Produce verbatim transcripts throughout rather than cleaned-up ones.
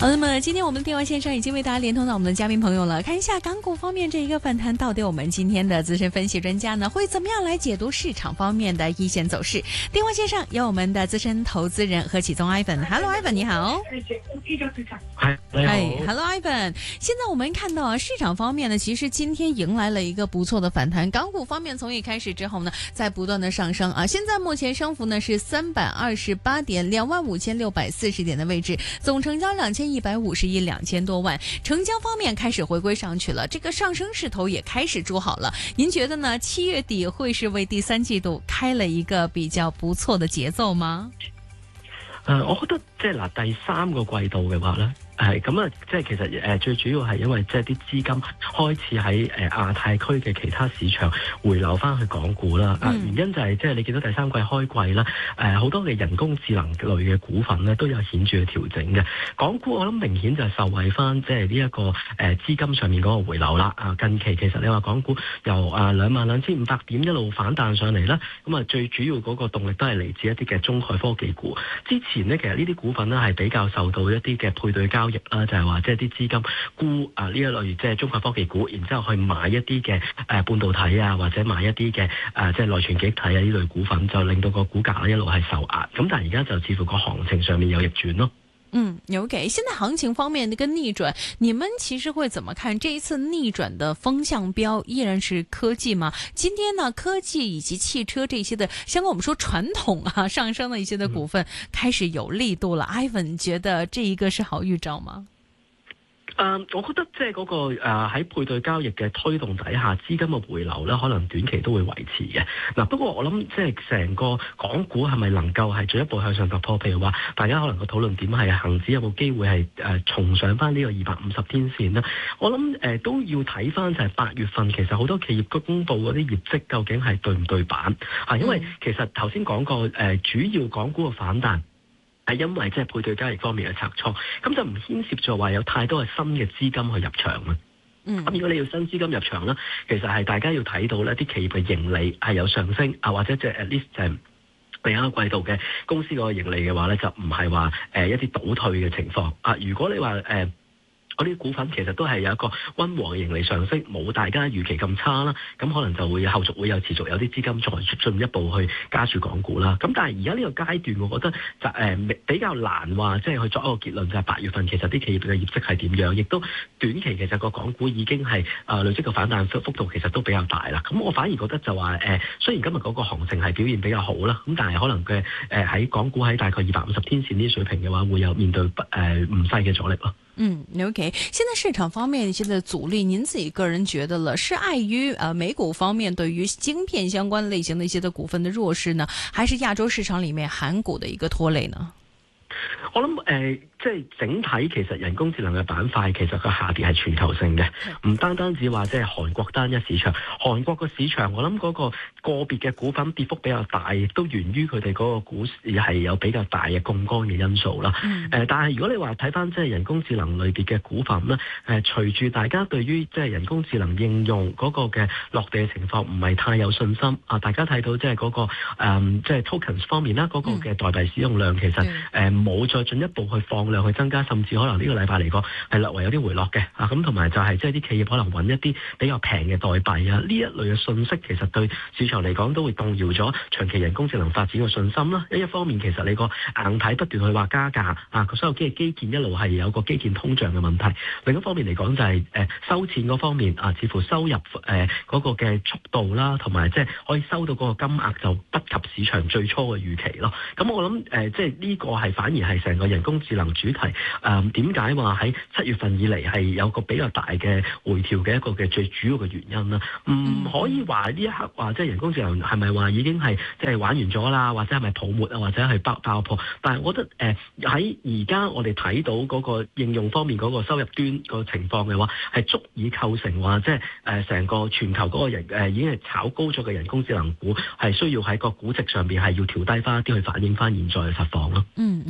好，那麼今天我們電話線上已經為大家連通到我們的嘉賓朋友了。看一下港股方面這一個反彈，到底我們今天的資深分析專家呢會怎麼樣來解讀市場方面的一線走勢？電話線上有我們的資深投資人何啟宗 Ivan。Hello Ivan，你好。 嗨，你好。 Hello Ivan。現在我們看到啊，市場方面呢，其實今天迎來了一個不錯的反彈。港股方面從一開始之後呢，在不斷的上升啊，現在目前升幅呢是三百二十八點，兩萬五千六百四十點的位置，總成交兩千一百五十億兩千多萬，成交方面開始回歸上去了，這個上升勢頭也開始築好了。您覺得呢？七月底會是為第三季度開了一個比較不錯的節奏嗎？ 誒、呃，我覺得即係嗱，第三個季度嘅話咧。係咁啊，即係其實誒、呃、最主要係因為即係啲資金開始喺誒、呃、亞太區嘅其他市場回流翻去港股啦。啊、嗯，原因就係、是、即係你見到第三季開季啦，誒、呃、好多嘅人工智能類嘅股份咧都有顯著嘅調整嘅。港股我諗明顯就係受惠翻即係呢一個誒、呃、資金上面嗰個回流啦。啊，近期其實你話港股由啊兩萬兩千五百點一路反彈上嚟啦，咁啊最主要嗰個動力都係嚟自一啲嘅中概科技股。之前呢，其實呢啲股份呢係比較受到一啲嘅配對交易啦，就係話即係啲資金沽啊呢一類即係中國科技股，然之後去買一啲嘅誒半導體啊，或者買一啲嘅誒即係內存記憶體啊呢類股份，就令到個股價一路係受壓。咁但係而家就似乎個行情上面有逆轉咯。 嗯 ，OK， 現在行情方面的一個逆轉，你們其實會怎麼看？這一次逆轉的風向標依然是科技嗎？今天呢，科技以及汽車這些的，相關我們說傳統啊上升的一些的股份開始有力度了。嗯、Ivan 覺得這一個是好預兆嗎？ 誒、呃，我覺得即係嗰個誒喺、呃、配對交易嘅推動底下，資金嘅回流咧，可能短期都會維持嘅。嗱、啊，不過我諗即係成個港股係咪能夠係進一步向上突破？譬如話，大家可能個討論點係恒指有冇機會係誒、呃、重上翻呢個二百五十天線呢？我諗誒、呃、都要睇翻就係八月份其實好多企業公布嗰啲業績究竟係對唔對版啊？因為其實頭先講過誒、呃，主要港股嘅反彈。係因為即係配對交易方面嘅拆倉，咁就唔牽涉咗話有太多嘅新嘅資金去入場啊。嗯，咁如果你要新資金入場啦，其實係大家要睇到呢啲企業嘅盈利係有上升啊，或者即係 at least 就係第一個季度嘅公司嗰個盈利嘅話咧，就唔係話誒一啲倒退嘅情況啊。如果你話誒。呃嗰啲股份其實都係有一個溫和嘅盈利上升，冇大家預期咁差啦。咁可能就會後續會有持續有啲資金再進一步去加注港股啦。咁但係而家呢個階段，我覺得就誒、呃、比較難話，即係去作一個結論，就係、是、八月份其實啲企業嘅業績係點樣，亦都短期其實個港股已經係誒、呃、累積嘅反彈幅度其實都比較大啦。咁我反而覺得就話誒、呃，雖然今日嗰個行情係表現比較好啦，咁但係可能嘅誒喺港股喺大概二百五十天線呢啲水平嘅話，會有面對誒唔細嘅阻力咯。 嗯 ，OK， 現在市場方面一些的阻力，您自己個人覺得了，是礙於呃美股方面對於晶片相關類型的一些的股份的弱勢呢，還是亞洲市場裏面韓股的一個拖累呢？ 我諗誒。呃即係整體其實人工智能嘅板塊其實個下跌係全球性嘅，唔單單止話即係韓國單一市場，韓國個市場我諗嗰個個別嘅股份跌幅比較大，亦都源於佢哋嗰個股市係有比較大嘅槓桿嘅因素啦。誒、嗯呃，但係如果你話睇翻即係人工智能類別嘅股份咧，誒、呃，隨住大家對於即係人工智能應用嗰個嘅落地嘅情況唔係太有信心啊，大家睇到即係嗰個誒、嗯、即係 tokens 方面啦，嗰、那個嘅代幣使用量其實誒冇、呃、再進一步去放量去增加，甚至可能呢個禮拜嚟講係略為有啲回落嘅啊，咁同埋就係即係啲企業可能揾一啲比較平嘅代幣啊，呢一類嘅信息其實對市場嚟講都會動搖咗長期人工智能發展嘅信心啦。一方面其實你個硬體不斷去話加價啊，個所有機嘅基建一路係有個基建通脹嘅問題，另一方面嚟講就係、是、誒、呃、收錢嗰方面啊，似乎收入誒嗰、呃那個嘅速度啦，同埋即係可以收到嗰個金額就不及市場最初嘅預期咯。咁我諗誒、呃、即係呢個係反而係成個人工智能主題。誒點解話喺七月份以嚟係有個比較大嘅回調嘅一個嘅最主要嘅原因啦？唔可以話呢一刻話即係人工智能係咪話已經係即係玩完咗啦，或者係咪泡沫啊，或者係爆爆破？但係我覺得誒喺而家我哋睇到嗰個應用方面嗰個收入端個情況嘅話，係足以構成話即係誒成個全球嗰個人誒、呃、已經係炒高咗嘅人工智能股係需要喺個估值上邊係要調低翻一啲去反映翻現在嘅實況咯。 嗯，OK，現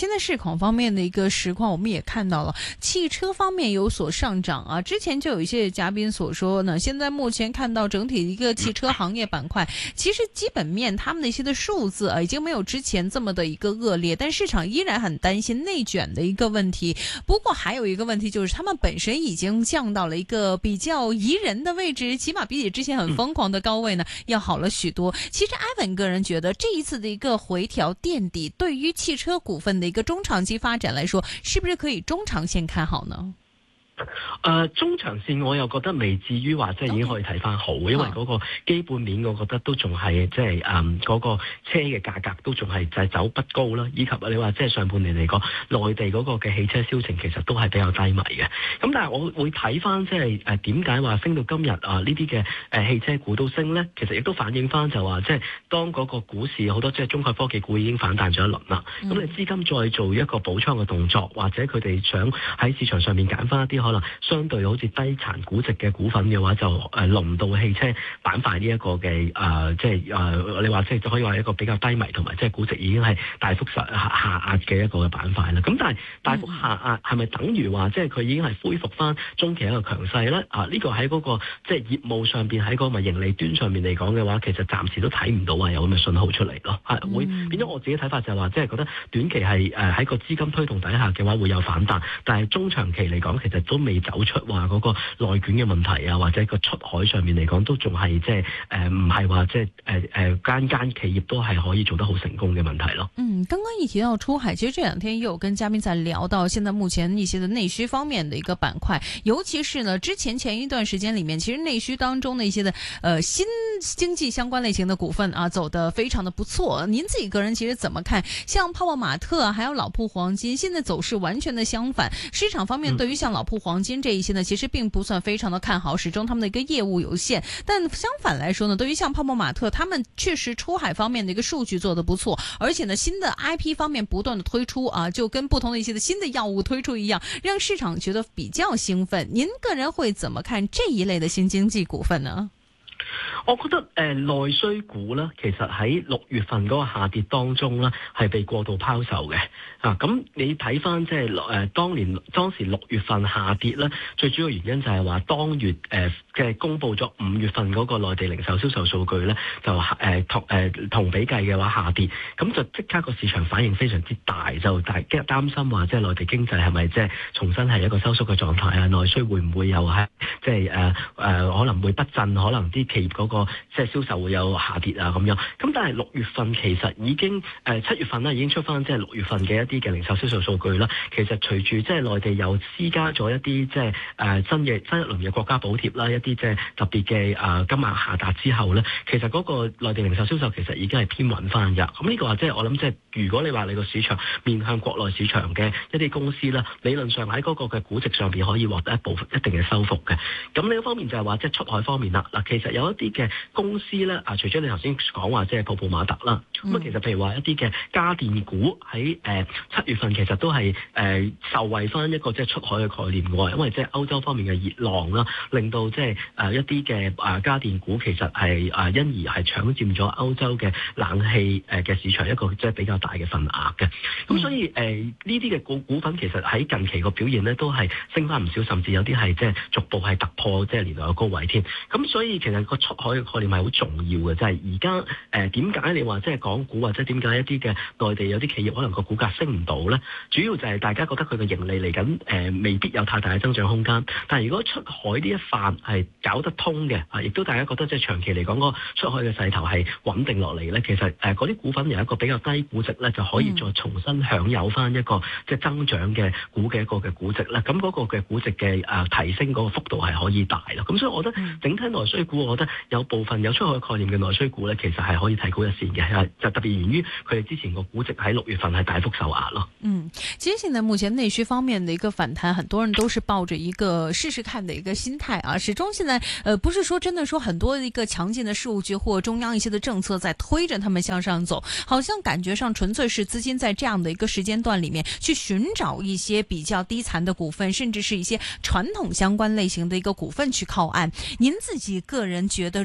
现在市况方面的一个实况，我们也看到了汽车方面有所上涨啊。之前就有一些嘉宾所说呢，现在目前看到整体一个汽车行业板块，其实基本面他们的一些的数字啊，已经没有之前这么的一个恶劣，但市场依然很担心内卷的一个问题。不过还有一个问题就是，他们本身已经降到了一个比较宜人的位置，起码比起之前很疯狂的高位呢，要好了许多。其实艾文个人觉得，这一次的一个回调垫底，对于汽車股份的一個中長期發展來說，是不是可以中長線看好呢？ 誒、呃、中長線我又覺得未至於話即係已經可以睇翻好，okay. 因為嗰個基本面我覺得都仲係即係誒嗰個車嘅價格都仲係就係走不高啦，以及你話即係上半年嚟講，內地嗰個嘅汽車銷情其實都係比較低迷嘅。咁但係我會睇翻即係誒點解話升到今日啊呢啲嘅誒汽車股都升咧？其實亦都反映翻就話即係當嗰個股市好多即係中概科技股已經反彈咗一輪啦，咁、嗯、你資金再做一個補倉嘅動作，或者佢哋想喺市場上面揀翻一啲可能相對好似低殘估值嘅股份嘅話，就誒輪到汽車板塊呢一個嘅誒，即係誒你話即係可以話一個比較低迷同埋即係估值已經係大幅下下壓嘅一個嘅板塊啦。咁但係大幅下壓係咪等於話即係佢已經係恢復翻中期一個強勢咧？啊，呢、這個喺嗰、那個即係、就是、業務上邊喺嗰個盈利端上面嚟講嘅話，其實暫時都睇唔到話有咁嘅信號出嚟咯。係會變咗我自己睇法就係話，即係覺得短期係誒喺個資金推動底下嘅話會有反彈，但係中長期嚟講其實都未走出話嗰個內卷嘅問題啊，或者個出海上面嚟講都仲係即係誒唔係話即係誒誒間間企業都係可以做得好成功嘅問題咯。 嗯，剛剛一提到出海，其實這兩天也有跟嘉賓在聊到現在目前一些的內需方面的一個板塊，尤其是呢之前前一段時間裡面，其實內需當中的一些的呃新經濟相關類型的股份啊，走得非常的不錯。您自己個人其實怎麼看？像泡泡瑪特啊，還有老鋪黃金，現在走勢完全的相反。市場方面對於像老鋪黃金這一些呢，其實並不算非常的看好，始終他們的一個業務有限。但相反來說呢，對於像泡泡瑪特，他們確實出海方面的一個數據做得不錯，而且呢新的 I P 方面不斷的推出啊，就跟不同的一些的新的藥物推出一樣，讓市場覺得比較興奮。您個人會怎麼看這一類的新經濟股份呢？ 我覺得誒、呃、內需股咧，其實喺六月份嗰個下跌當中咧，係被過度拋售嘅啊！咁你睇翻即係誒當年當時六月份下跌咧，最主要原因就係話當月誒嘅、呃、公佈咗五月份嗰個內地零售銷售數據咧，就誒、呃、同誒、呃、同比計嘅話下跌，咁就即刻個市場反應非常之大，就大驚擔心話即係內地經濟係咪即係重新係一個收縮嘅狀態啊？內需會唔會又係即係誒誒可能會不振，可能啲企業嗰、那個即係銷售會有下跌啊咁樣，咁但係六月份其實已經誒七、呃、月份啦已經出翻即係六月份嘅一啲嘅零售銷售數據啦。其實隨住即係內地又施加咗一啲即係誒新嘅新一輪嘅國家補貼啦，一啲即係特別嘅誒金額下達之後咧，其實嗰個內地零售銷售其實已經係偏穩翻嘅。咁呢個話即係我諗即係如果你話你個市場面向國內市場嘅一啲公司啦，理論上喺嗰個嘅估值上邊可以獲得一部分一定嘅收復嘅。咁另一方面就係話即係出海方面啦，嗱其實有一啲嘅公司咧啊，除咗你頭先講話即係泡泡瑪特啦，咁、嗯、啊其實譬如話一啲嘅家電股喺誒七月份其實都係誒、呃、受惠翻一個即係出海嘅概念嘅，因為即係歐洲方面嘅熱浪啦，令到即係誒一啲嘅誒家電股其實係誒、呃、因而係搶佔咗歐洲嘅冷氣誒嘅市場一個即係比較大嘅份額嘅。咁、嗯、所以誒呢啲嘅股股份其實喺近期個表現咧都係升翻唔少，甚至有啲係即係逐步係突破即係年內嘅高位添。咁所以其實個出海嘅概念係好重要嘅，即係而家誒點解你話即係港股或者點解一啲嘅內地有啲企業可能個股價升唔到咧？主要就係大家覺得佢嘅盈利嚟緊誒未必有太大嘅增長空間。但係如果出海呢一範係搞得通嘅，啊，亦都大家覺得即係長期嚟講個出海嘅勢頭係穩定落嚟咧，其實誒嗰啲股份由一個比較低估值咧，就可以再重新享有翻一個即係增長嘅股嘅一個嘅估值咧。咁嗰個嘅估值嘅誒提升嗰個幅度係可以大咯。咁所以我覺得整體內需股，我覺得有部分有出海概念嘅內需股咧，其實係可以提高一線嘅，就特別源於佢哋之前個估值喺六月份係大幅受壓咯。 嗯，其實現在目前內需方面的一個反彈，很多人都是抱着一個試試看的一個心態啊。始終現在，呃，不是說真的說很多一個強勁的數據或中央一些的政策在推着他們向上走，好像感覺上純粹是資金在這樣的一個時間段裡面去尋找一些比較低殘的股份，甚至是一些傳統相關類型的一個股份去靠岸。您自己個人覺得，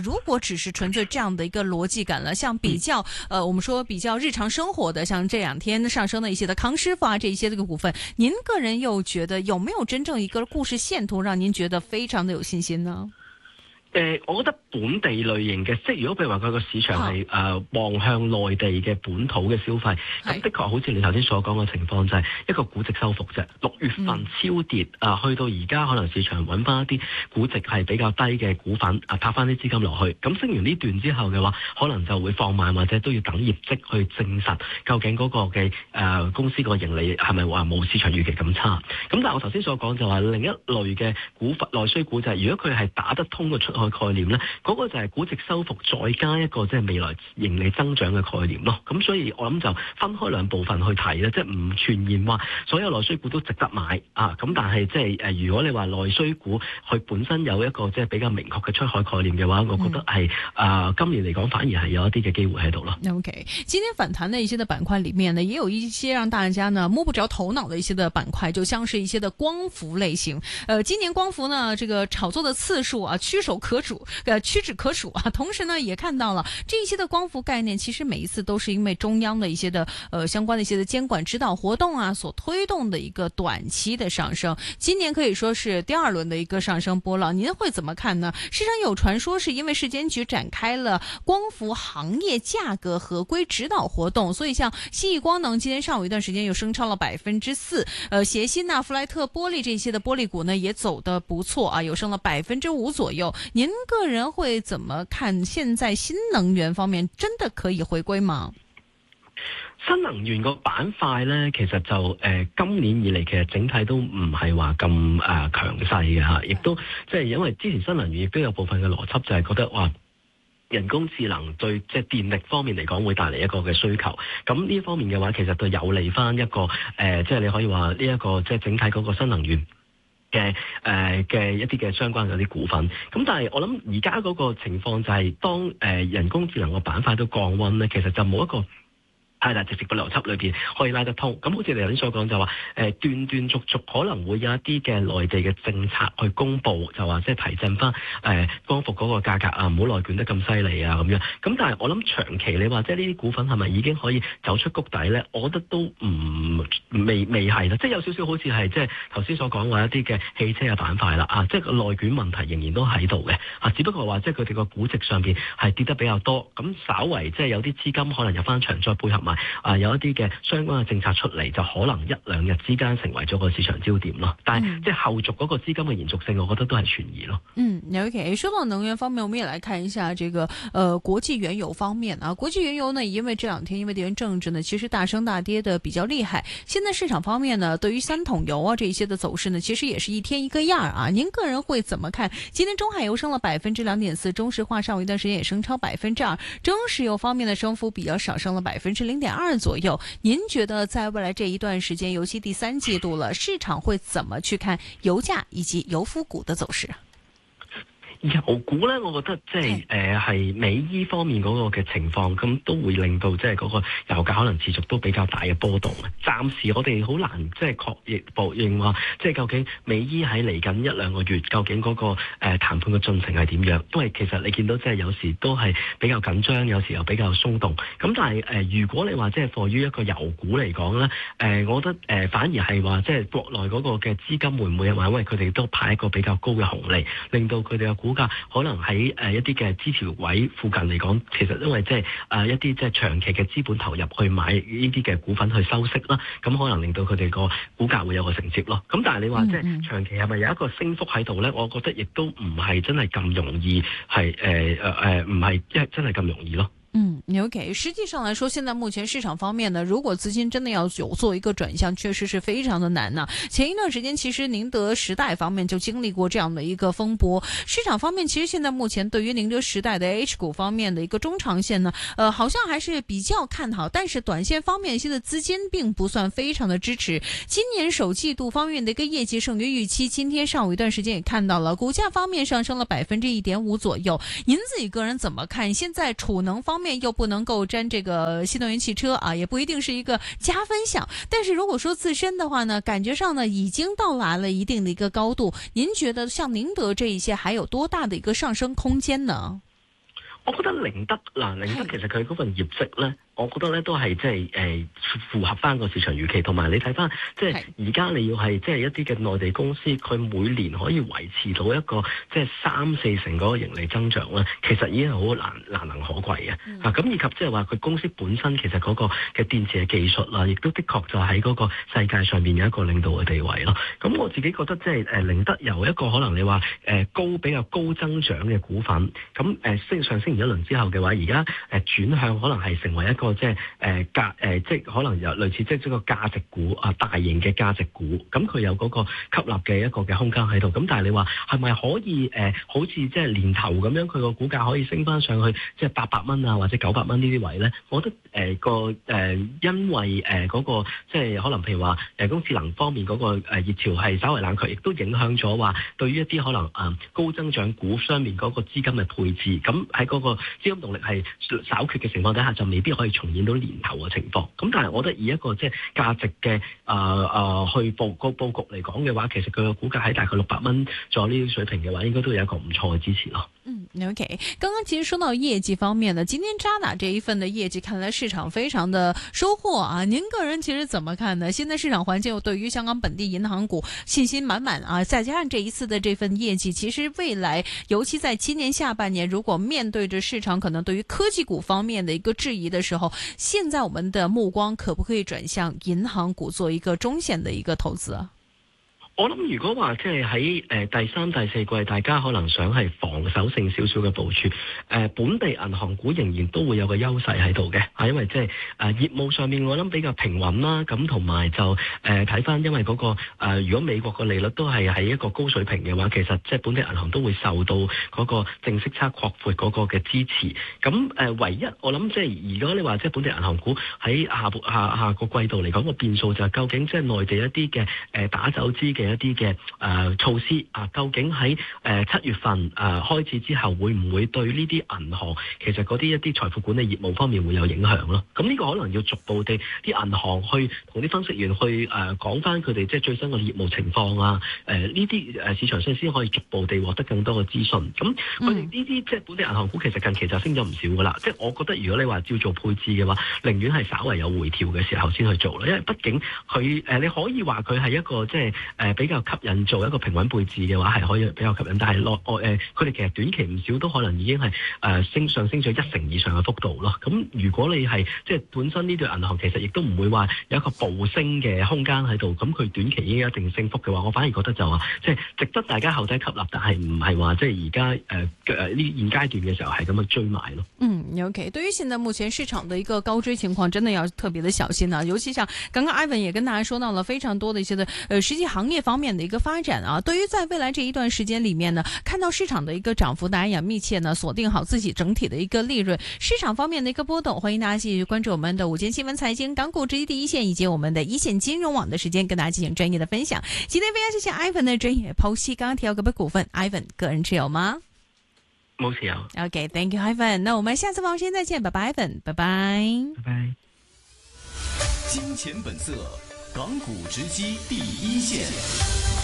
如果只是纯粹这样的一个逻辑感了，像比较、嗯、呃，我们说比较日常生活的，像这两天上升的一些的康師傅啊，这一些这个股份，您个人又覺得有沒有真正一個故事線圖，讓您覺得非常的有信心呢？ 誒、呃，我覺得本地類型嘅，即係如果譬如話佢個市場係誒、呃、望向內地嘅本土嘅消費，咁的確好似你頭先所講嘅情況，就係一個估值收復啫。六月份超跌啊、呃，去到而家可能市場揾翻一啲估值係比較低嘅股份啊，拍翻啲資金落去。咁升完呢段之後嘅話，可能就會放慢或者都要等業績去證實究竟嗰個嘅誒、呃、公司個盈利係咪話冇市場預期咁差。咁但係我頭先所講就話另一類嘅股份內需股就係、是、如果佢係打得通個出概念咧，嗰、那個就係估值收復，再加一個即係未來盈利增長嘅概念咯。咁所以我諗就分開兩部分去睇咧，即係唔全然話所有內需股都值得買啊。咁但係即係誒，如果你話內需股佢本身有一個即係比較明確嘅出海概念嘅話，我覺得係啊、呃，今年嚟講反而係有一啲嘅機會喺度咯。 OK， 今天反彈的一些的板塊裡面呢，也有一些讓大家呢摸不着頭腦的一些的板塊，就像是一些的光伏類型。呃，今年光伏呢，這個炒作的次數啊，屈手可數。呃，屈指可數啊！同時呢，也看到了這一些的光伏概念，其實每一次都是因為中央的一些的呃相關的一些的監管指導活動啊，所推動的一個短期的上升。今年可以說是第二輪的一個上升波浪，您會怎麼看呢？市場有傳說是因為市監局展開了光伏行業價格合規指導活動，所以像信義光能今天上午一段時間又升超了百分之四，呃，協鑫啊、弗萊特玻璃這些的玻璃股呢也走得不錯啊，有升了百分之五左右。您個人會怎麼看？現在新能源方面真的可以回歸嗎？ 新能源個板塊咧，其實就誒、呃、今年以嚟其實整體都唔係話咁誒強勢嘅嚇，亦都即係因為之前新能源亦都有部分嘅邏輯就係覺得話人工智能對即係電力方面嚟講會帶嚟一個嘅需求，咁呢方面嘅話其實都有利翻一個誒、呃，即係你可以話呢一個即係整體嗰個新能源嘅誒嘅一啲嘅相關嗰啲股份，咁但係我諗而家嗰個情況就係、是、當誒、呃、人工智能個板塊都降溫咧，其實就冇一個係啦，直接嘅邏輯裏邊可以拉得通。咁好似你頭先所講就話，誒、呃、斷斷續續可能會有一啲嘅內地嘅政策去公布，就話即係提振翻誒光伏嗰個價格啊，唔好內捲得咁犀利啊咁樣。咁但係我諗長期你話即係呢啲股份係咪已經可以走出谷底咧？我覺得都唔未未係啦，即係有少少好似係即係頭先所講話一啲嘅汽車嘅板塊啦啊，即係個內捲問題仍然都喺度嘅啊，只不過話即係佢哋個估值上邊係跌得比較多，咁稍為即係有啲資金可能入翻場再配合埋。啊，有一啲嘅相關嘅政策出嚟，就可能一兩日之間成為咗個市場焦點咯。但係、嗯、即係後續嗰個資金嘅延續性，我覺得都係存疑咯。 嗯 ，OK。說到能源方面，我們也來看一下這個，呃，國際原油方面啊。國際原油呢，因為這兩天因為地緣政治呢，其實大升大跌的比較厲害。現在市場方面呢，對於三桶油啊這一些的走勢呢，其實也是一天一個樣啊。您個人會怎麼看？今天中海油升了百分之兩點四，中石化上午一段時間也升超百分之二，中石油方面的升幅比較少，升了百分之零點二。左右，您覺得在未來這一段時間，尤其第三季度了，市場會怎麼去看油價以及油服股的走勢？ 油股咧，我覺得即係誒係美伊方面嗰個嘅情況，咁都會令到即係嗰個油價可能持續都比較大嘅波動。暫時我哋好難即係確認確認話，即係究竟美伊喺嚟緊一兩個月，究竟嗰、那個誒、呃、談判嘅進程係點樣？因為其實你見到即係有時都係比較緊張，有時又比較鬆動。咁但係誒、呃，如果你話即係貨於一個油股嚟講咧，誒、呃，我覺得誒、呃、反而係話即係國內嗰個嘅資金會唔會話因為佢哋都派一個比較高嘅紅利，令到佢哋嘅股價可能喺誒一啲嘅支持位附近嚟講，其實因為即係誒一啲即係長期嘅資本投入去買呢啲嘅股份去收息啦，咁可能令到佢哋個股價會有個承接咯。咁但係你話即係長期係咪有一個升幅喺度咧？我覺得亦都唔係真係咁容易，係誒誒誒唔係一真係咁容易咯。 嗯 ，OK。實際上來說，現在目前市場方面呢，如果資金真的要有做一個轉向，確實是非常的難呢、啊。前一段時間，其實寧德時代方面就經歷過這樣的一個風波。市場方面，其實現在目前對於寧德時代的 H 股方面的一個中長線呢，呃，好像還是比較看好，但是短線方面，現在資金並不算非常的支持。今年首季度方面的一個業績勝於預期，今天上午一段時間也看到了，股價方面上升了百分之一點五左右。您自己個人怎麼看？現在儲能方面又不能夠沾這個新能源汽車啊，也不一定是一個加分項。但是如果說自身的話呢，感覺上呢已經到達了一定的一個高度。您覺得像寧德這一些還有多大的一個上升空間呢？ 我覺得寧德嗱，寧德其實佢嗰份業績咧，我覺得咧都係即係誒符合翻個市場預期，同埋你睇翻即係而家你要係即係一啲嘅內地公司，佢每年可以維持到一個即係三四成嗰個盈利增長咧，其實已經係好難難能可貴嘅。嗯、啊，咁以及即係話佢公司本身其實嗰個嘅電池嘅技術啦，亦都的確就喺嗰個世界上面有一個領導嘅地位咯。咁我自己覺得即係誒寧德由一個可能你話誒高比較高增長嘅股份，咁誒升上升完一輪之後嘅話，而家誒轉向可能係成為一個即係誒價誒，即係可能有類似即係一個價值股啊，大型嘅價值股，咁佢有嗰個吸納嘅一個嘅空間喺度。咁但係你話係咪可以誒、呃，好似即係年頭咁樣，佢個股價可以升翻上去即係八百蚊啊，或者九百蚊呢啲位咧？我覺得誒、呃、個誒、呃，因為誒嗰、呃那個即係可能譬如話人工智能方面嗰個誒熱潮係稍為冷卻，亦都影響咗話對於一啲可能啊、呃、高增長股上面嗰個資金嘅配置，咁喺嗰個資金動力係稍缺嘅情況底下，就未必可以重現到年頭嘅情況。咁但係我覺得以一個即係價值嘅啊啊去佈個佈局嚟講嘅話，其實佢個股價喺大概六百蚊左右呢啲水平嘅話，應該都有一個唔錯嘅支持咯。 嗯 ，OK。剛剛其實說到業績方面呢，今天渣打這一份的業績，看來市場非常的收穫啊。您個人其實怎麼看呢？現在市場環境又對於香港本地銀行股信心滿滿啊，再加上這一次的這份業績，其實未來尤其在今年下半年，如果面對着市場可能對於科技股方面的一個質疑的時候，現在我們的目光可不可以轉向銀行股做一個中線的一個投資啊？ 我諗如果話即係喺誒第三、第四季，大家可能想係防守性少少嘅部署，誒、呃、本地銀行股仍然都會有個優勢喺度嘅，啊，因為即係誒業務上面我諗比較平穩啦，咁同埋就誒睇翻，因為嗰、那個、呃、如果美國個利率都係喺一個高水平嘅話，其實即係本地銀行都會受到嗰個淨息差擴闊嗰個嘅支持。咁誒、呃、唯一我諗即係如果你話即係本地銀行股喺下下下個季度嚟講個變數就係究竟即係內地一啲嘅誒打走資嘅一啲嘅誒措施啊，究竟喺誒七月份誒、呃、開始之後，會唔會對呢啲銀行其實嗰啲一啲財富管理業務方面會有影響咯？咁呢個可能要逐步地啲銀行去同啲分析員去誒講翻佢哋即係最新嘅業務情況啊，誒呢啲誒市場上先可以逐步地獲得更多嘅資訊。咁佢哋呢啲即係本地銀行股其實近期就升咗唔少噶啦。即係我覺得如果你話照做配置嘅話，寧願係稍為有回調嘅時候先去做啦，因為畢竟佢誒、呃、你可以話佢係一個即係誒比較吸引做一個平穩配置嘅話係可以比較吸引，但係落我誒佢哋其實短期唔少都可能已經係誒升上升咗一成以上嘅幅度咯。咁如果你係即係本身呢對銀行其實亦都唔會話有一個暴升嘅空間喺度，咁佢短期已經有一定升幅嘅話，我反而覺得就話即係值得大家後低吸納，但係唔係話即係而家誒誒呢現階段嘅時候係咁樣追買咯。 嗯 ，OK。對於現在目前市場的一個高追情況，真的要特別的小心啊！尤其像剛剛 Ivan 也跟大家說到了非常多的一些的呃實際行業方面的一個發展啊。對於在未來這一段時間裏面呢，看到市場的一個漲幅，大家也密切呢鎖定好自己整體的一個利潤。市場方面的一個波動，歡迎大家繼續關注我們的午間新聞財經港股直擊第一線以及我們的一線金融網的時間，跟大家進行專業的分享。今天非常謝謝 Ivan 的專業剖析。剛剛提到嗰筆股份 ，Ivan 個人持有嗎？ 冇持有。 OK，Thank you，Ivan。那我們下次放先再見，拜拜 ，Ivan，拜拜。 拜拜。 金錢本色，港股直擊第一線。